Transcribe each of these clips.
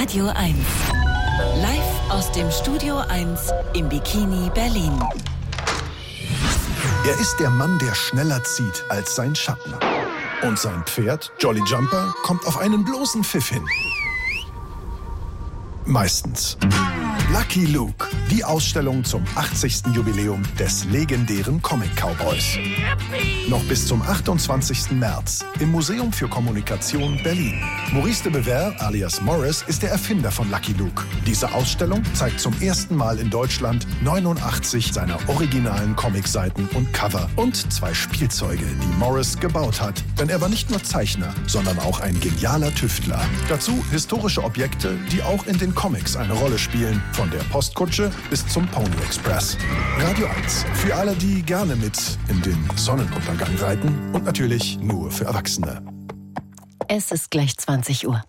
Radio 1. Live aus dem Studio 1 im Bikini Berlin. Er ist der Mann, der schneller zieht als sein Schatten. Und sein Pferd, Jolly Jumper, kommt auf einen bloßen Pfiff hin. Meistens. Lucky Luke, die Ausstellung zum 80. Jubiläum des legendären Comic-Cowboys. Noch bis zum 28. März im Museum für Kommunikation Berlin. Maurice de Bever alias Morris ist der Erfinder von Lucky Luke. Diese Ausstellung zeigt zum ersten Mal in Deutschland 89 seiner originalen Comicseiten und Cover und 2 Spielzeuge, die Morris gebaut hat. Denn er war nicht nur Zeichner, sondern auch ein genialer Tüftler. Dazu historische Objekte, die auch in den Comics eine Rolle spielen. Von der Postkutsche bis zum Pony Express. Radio 1. Für alle, die gerne mit in den Sonnenuntergang reiten und natürlich nur für Erwachsene. Es ist gleich 20 Uhr.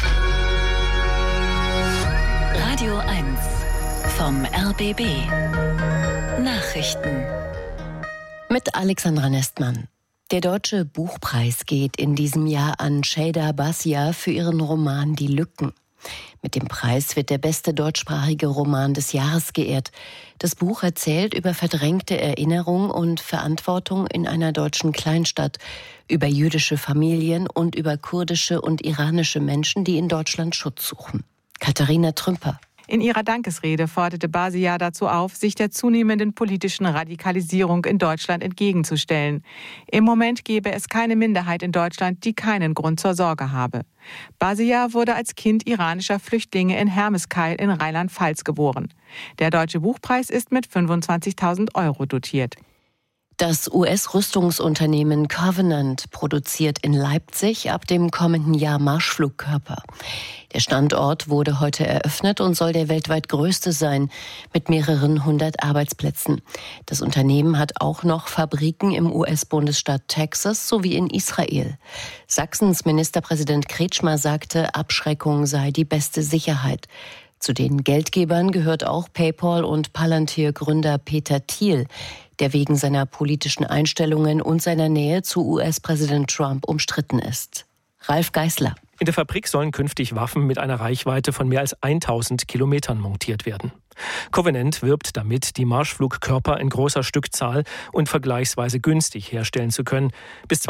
Radio 1 vom RBB. Nachrichten. Mit Alexandra Nestmann. Der Deutsche Buchpreis geht in diesem Jahr an Şeyda Basya für ihren Roman Die Lücken. Mit dem Preis wird der beste deutschsprachige Roman des Jahres geehrt. Das Buch erzählt über verdrängte Erinnerung und Verantwortung in einer deutschen Kleinstadt, über jüdische Familien und über kurdische und iranische Menschen, die in Deutschland Schutz suchen. Katharina Trümper. In ihrer Dankesrede forderte Basya dazu auf, sich der zunehmenden politischen Radikalisierung in Deutschland entgegenzustellen. Im Moment gebe es keine Minderheit in Deutschland, die keinen Grund zur Sorge habe. Basya wurde als Kind iranischer Flüchtlinge in Hermeskeil in Rheinland-Pfalz geboren. Der Deutsche Buchpreis ist mit 25.000 € dotiert. Das US-Rüstungsunternehmen Covenant produziert in Leipzig ab dem kommenden Jahr Marschflugkörper. Der Standort wurde heute eröffnet und soll der weltweit größte sein, mit mehreren 100 Arbeitsplätzen. Das Unternehmen hat auch noch Fabriken im US-Bundesstaat Texas sowie in Israel. Sachsens Ministerpräsident Kretschmer sagte, Abschreckung sei die beste Sicherheit. Zu den Geldgebern gehört auch PayPal und Palantir-Gründer Peter Thiel, der wegen seiner politischen Einstellungen und seiner Nähe zu US-Präsident Trump umstritten ist. Ralf Geißler. In der Fabrik sollen künftig Waffen mit einer Reichweite von mehr als 1000 Kilometern montiert werden. Covenant wirbt damit, die Marschflugkörper in großer Stückzahl und vergleichsweise günstig herstellen zu können. Bis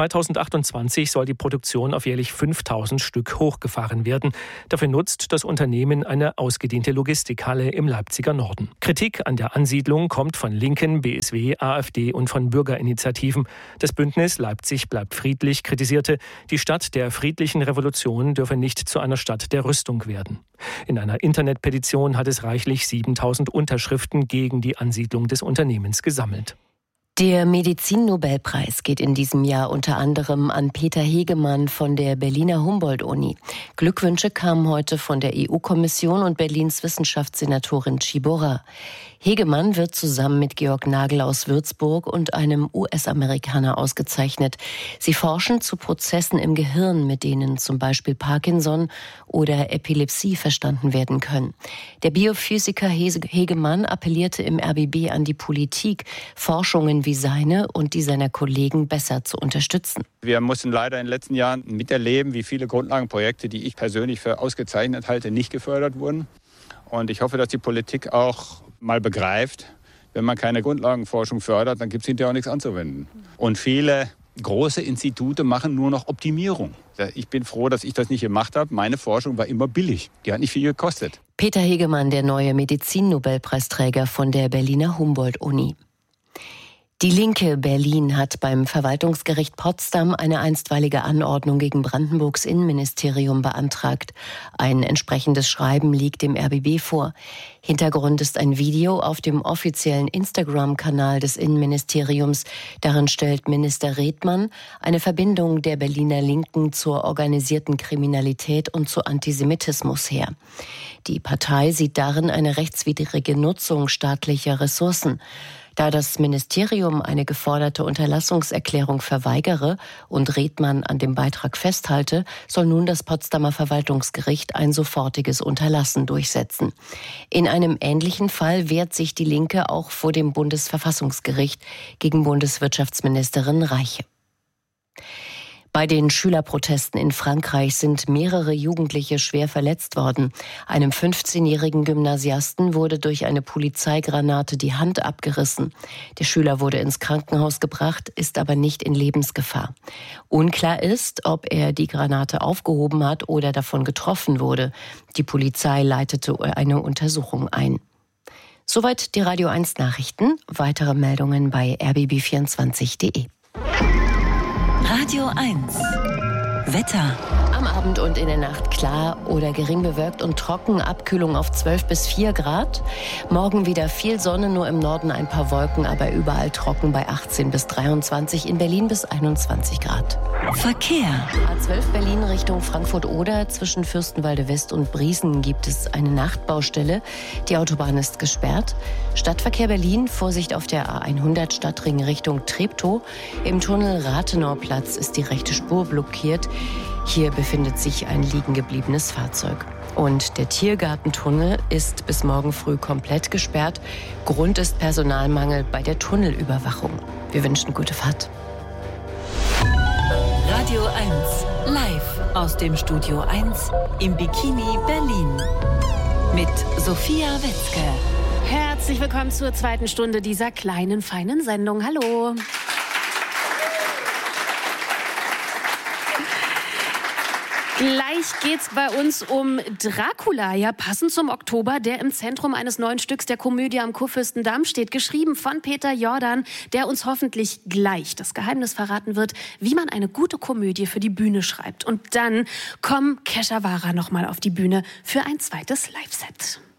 2028 soll die Produktion auf jährlich 5000 Stück hochgefahren werden. Dafür nutzt das Unternehmen eine ausgedehnte Logistikhalle im Leipziger Norden. Kritik an der Ansiedlung kommt von Linken, BSW, AfD und von Bürgerinitiativen. Das Bündnis Leipzig bleibt friedlich kritisierte, die Stadt der friedlichen Revolution dürfe nicht zu einer Stadt der Rüstung werden. In einer Internetpetition hat es reichlich 7000 Unterschriften gegen die Ansiedlung des Unternehmens gesammelt. Der Medizin-Nobelpreis geht in diesem Jahr unter anderem an Peter Hegemann von der Berliner Humboldt-Uni. Glückwünsche kamen heute von der EU-Kommission und Berlins Wissenschaftssenatorin Tschibora. Hegemann wird zusammen mit Georg Nagel aus Würzburg und einem US-Amerikaner ausgezeichnet. Sie forschen zu Prozessen im Gehirn, mit denen zum Beispiel Parkinson oder Epilepsie verstanden werden können. Der Biophysiker Hegemann appellierte im RBB an die Politik, Forschungen wie seine und die seiner Kollegen besser zu unterstützen. Wir mussten leider in den letzten Jahren miterleben, wie viele Grundlagenprojekte, die ich persönlich für ausgezeichnet halte, nicht gefördert wurden. Und ich hoffe, dass die Politik auch mal begreift, wenn man keine Grundlagenforschung fördert, dann gibt es hinterher auch nichts anzuwenden. Und viele große Institute machen nur noch Optimierung. Ich bin froh, dass ich das nicht gemacht habe. Meine Forschung war immer billig. Die hat nicht viel gekostet. Peter Hegemann, der neue Medizin-Nobelpreisträger von der Berliner Humboldt-Uni. Die Linke Berlin hat beim Verwaltungsgericht Potsdam eine einstweilige Anordnung gegen Brandenburgs Innenministerium beantragt. Ein entsprechendes Schreiben liegt dem RBB vor. Hintergrund ist ein Video auf dem offiziellen Instagram-Kanal des Innenministeriums. Darin stellt Minister Redmann eine Verbindung der Berliner Linken zur organisierten Kriminalität und zu Antisemitismus her. Die Partei sieht darin eine rechtswidrige Nutzung staatlicher Ressourcen. Da das Ministerium eine geforderte Unterlassungserklärung verweigere und Redmann an dem Beitrag festhalte, soll nun das Potsdamer Verwaltungsgericht ein sofortiges Unterlassen durchsetzen. In einem ähnlichen Fall wehrt sich die Linke auch vor dem Bundesverfassungsgericht gegen Bundeswirtschaftsministerin Reiche. Bei den Schülerprotesten in Frankreich sind mehrere Jugendliche schwer verletzt worden. Einem 15-jährigen Gymnasiasten wurde durch eine Polizeigranate die Hand abgerissen. Der Schüler wurde ins Krankenhaus gebracht, ist aber nicht in Lebensgefahr. Unklar ist, ob er die Granate aufgehoben hat oder davon getroffen wurde. Die Polizei leitete eine Untersuchung ein. Soweit die Radio 1 Nachrichten. Weitere Meldungen bei rbb24.de. Radio 1. Wetter. Am Abend und in der Nacht klar oder gering bewölkt und trocken, Abkühlung auf 12 bis 4 Grad. Morgen wieder viel Sonne, nur im Norden ein paar Wolken, aber überall trocken bei 18 bis 23, in Berlin bis 21 Grad. Verkehr. A12 Berlin Richtung Frankfurt-Oder. Zwischen Fürstenwalde West und Briesen gibt es eine Nachtbaustelle. Die Autobahn ist gesperrt. Stadtverkehr Berlin, Vorsicht auf der A100 Stadtring Richtung Treptow. Im Tunnel Rathenauplatz ist die rechte Spur blockiert. Hier befindet sich ein liegen gebliebenes Fahrzeug. Und der Tiergartentunnel ist bis morgen früh komplett gesperrt. Grund ist Personalmangel bei der Tunnelüberwachung. Wir wünschen gute Fahrt. Radio 1. Live aus dem Studio 1 im Bikini Berlin. Mit Sophia Wetzke. Herzlich willkommen zur zweiten Stunde dieser kleinen, feinen Sendung. Hallo. Gleich geht's bei uns um Dracula, ja passend zum Oktober, der im Zentrum eines neuen Stücks der Komödie am Kurfürstendamm steht, geschrieben von Peter Jordan, der uns hoffentlich gleich das Geheimnis verraten wird, wie man eine gute Komödie für die Bühne schreibt. Und dann kommen Kesha Wara nochmal auf die Bühne für ein zweites Live-Set.